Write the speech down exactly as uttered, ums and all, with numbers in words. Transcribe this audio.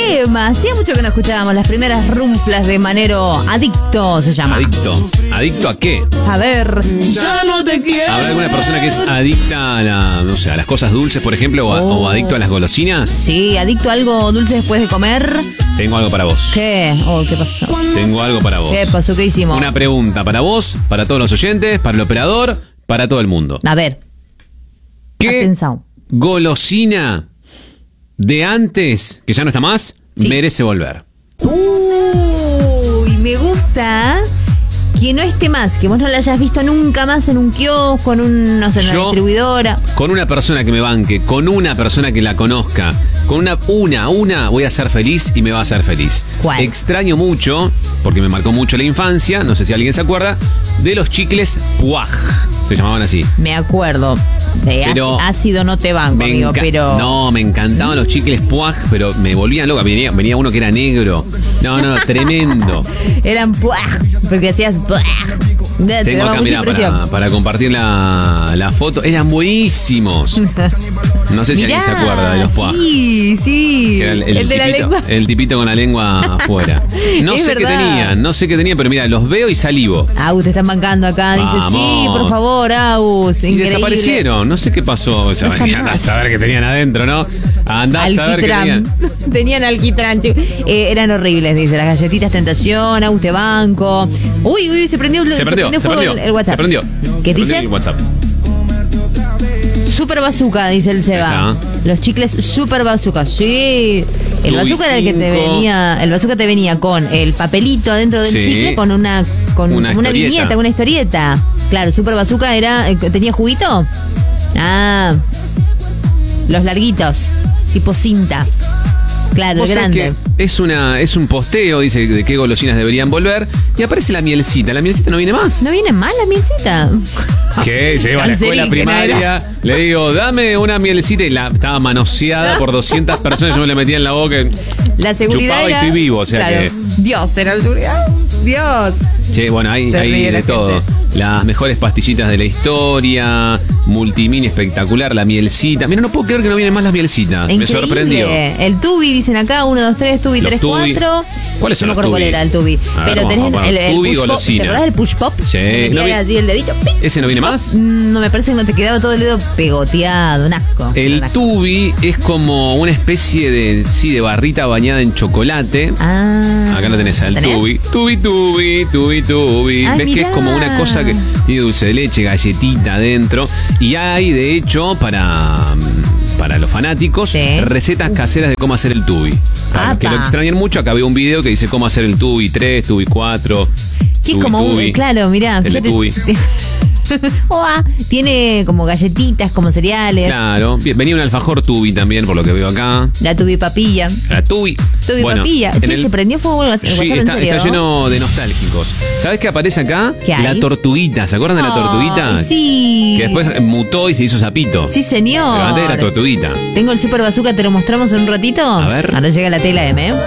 tema. Hacía mucho que no escuchábamos las primeras runflas de Manero. Adicto se llama. Adicto. ¿Adicto a qué? A ver. Ya no te quiero. ¿Habrá alguna persona que es adicta a, la, no sé, a las cosas dulces, por ejemplo, o, a- Oh. o adicto a las golosinas? Sí, adicto a algo dulce después de comer. Tengo algo para vos. ¿Qué? Oh, ¿qué pasó? Tengo algo para vos. ¿Qué pasó? ¿Qué hicimos? Una pregunta para vos, para todos los oyentes, para el operador, para todo el mundo. A ver. ¿Qué Atención. golosina de antes, que ya no está más, Sí. merece volver? Uy, me gusta que no esté más, que vos no la hayas visto nunca más en un kiosco, en un, no sé, en una Yo- distribuidora. Con una persona que me banque, con una persona que la conozca, con una, una, una, voy a ser feliz y me va a hacer feliz. ¿Cuál? Extraño mucho, porque me marcó mucho la infancia, no sé si alguien se acuerda, de los chicles Puaj, se llamaban así. Me acuerdo. De Pero- ácido no te banco, Me amigo, enca- pero... No, me encantaban los chicles Puaj, pero me volvían loca. Venía, venía uno que era negro. No, no, tremendo. Eran puaj, porque hacías puaj. Te Tengo daba acá, mucha mira, impresión. para, para compartir la, la foto. Eran buenísimos. No sé si Mirá, alguien se acuerda de los Puaj. Sí, sí. Que era el, El, el de la tipito, lengua. el tipito con la lengua afuera. No Es sé qué verdad. tenían, no sé qué tenían, pero mira, los veo y salivo. Agus, te están bancando acá. Dice, Vamos. sí, por favor, Agus. Y Increíble. desaparecieron, no sé qué pasó. O sea, No están andá a más. saber qué tenían adentro, ¿no? Andá a saber qué tenían. Alquitrán. Tenían alquitrán, chicos. Eh, eran horribles, dice. Las galletitas Tentación, Agus te banco. Uy, uy, se prendió, Se prendió, se fuego prendió. el, el WhatsApp. Se prendió. ¿Qué Se prendió dice? el WhatsApp. Super bazooka, dice el Seba. Ahí Los chicles super bazooka, sí. El Tubi bazooka era el que te cinco. venía, el bazooka te venía con el papelito adentro del Sí. chicle con una con Una como una historieta. viñeta, una historieta. Claro, super bazooka era eh, tenía juguito. Ah. Los larguitos, tipo cinta. Claro, Vos el sabés grande. que es una es un posteo, dice de qué golosinas deberían volver, y aparece la mielcita. La mielcita no viene más. ¿No viene mal la mielcita? Que lleva a la escuela Cancerígena primaria, le digo, dame una mielecita, y la estaba manoseada por doscientas personas, yo me la metía en la boca. La seguridad Chupaba y era, estoy vivo, o sea claro, que- Dios era la seguridad. Dios. Che, bueno, hay, Se hay ríe la de todo. gente. Las mejores pastillitas de la historia, multimini espectacular, la mielcita. Mira, no puedo creer que no vienen más las mielcitas. Me Increíble. sorprendió. El tubi, dicen acá, uno, dos, tres, tubi, Los tres, tubi. cuatro. ¿Cuáles son No me los acuerdo cuál tubi? era el tubi. A ver, Pero vamos, tenés vamos, el, el tubi push pop. golosina. ¿Te acordás del push pop? Sí. Que metías No vi- así el dedito. ¡ping! ¿Ese no viene Push más? pop. Mm, No, me parece que no te quedaba todo el dedo pegoteado, un asco. El Un asco. tubi es como una especie de, sí, de barrita bañada en chocolate. Ah. Acá lo tenés al ¿Tenés? tubi. Tubi, tubi, tubi, tubi. Ay, Ves que mirá. es como una cosa que tiene dulce de leche, galletita adentro. Y hay, de hecho, para, para los fanáticos, Sí. recetas caseras de cómo hacer el tubi. Para los que Apa. lo extrañan mucho, acá veo un video que dice cómo hacer el tubi tres, tubi cuatro. Que es tubi, como un. tubi. Claro, mirá. El de fíjate. tubi. Oa, tiene como galletitas, como cereales. Claro. Bien, venía un alfajor tubi también, por lo que veo acá. La tubi papilla. La tubi. Tubi Bueno, papilla. en Che, el- se prendió fuego el Sí, WhatsApp, ¿en está, serio? está lleno de nostálgicos. ¿Sabes qué aparece acá? ¿Qué hay? La tortuguita. ¿Se acuerdan de la Ay, tortuguita? sí. Que después mutó y se hizo sapito. Sí, señor. Pero antes era tortuguita. Tengo el super bazooka, te lo mostramos en un ratito. A ver. Ahora llega la tela M, ¿eh?